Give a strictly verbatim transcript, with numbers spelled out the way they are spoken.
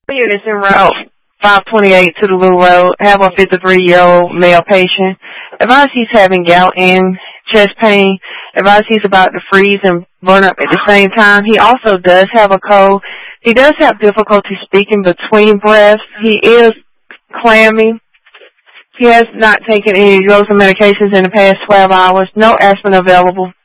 Units en route five twenty-eight to the Little Road. Have a fifty-three-year-old male patient. Advise he's having gout and chest pain. Advise he's about to freeze and burn up at the same time. He also does have a cold. He does have difficulty speaking between breaths. He is clammy. He has not taken any drugs or medications in the past twelve hours. No aspirin available